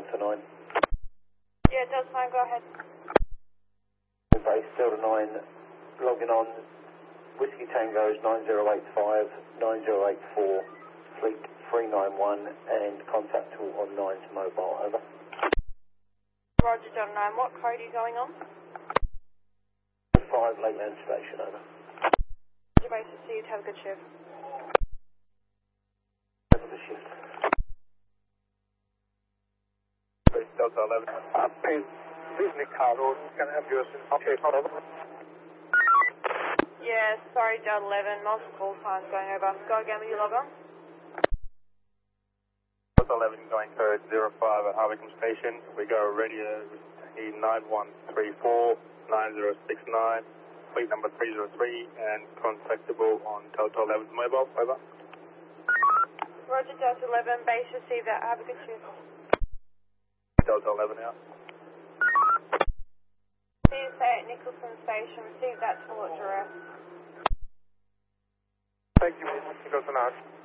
Delta 9. Yeah, Delta 9, go ahead. Base Delta 9, logging on. Whiskey Tango's 9085, 9084, Fleet 391, and contact all on 9's mobile, over. Roger, Delta 9, what code are you going on? 5 Lakeland Station, over. Roger, base received, have a good shift. Have a good shift. Base Delta 11. Please, Nick Carroll, can I have yours? Okay, hold over. Yeah, sorry, Delta 11, multiple times going over. Go again when you log on. Delta 11 going code 05 at Harvicum Station. We go radio 9134 9069, fleet number 303, and contactable on Delta 11's mobile, over. Roger, Delta 11, base received that, have a good shift. Delta 11 out. See you stay at Nicholson Station, receive that towards your rest. Thank you, Nicholson out.